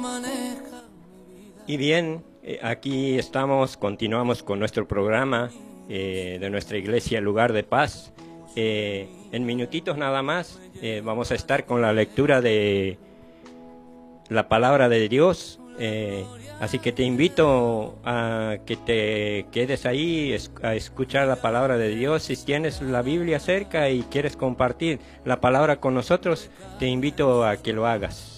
Y bien, aquí estamos, continuamos con nuestro programa de nuestra iglesia Lugar de Paz. En minutitos nada más vamos a estar con la lectura de la palabra de Dios. Así que te invito a que te quedes ahí a escuchar la palabra de Dios. Si tienes la Biblia cerca y quieres compartir la palabra con nosotros, te invito a que lo hagas.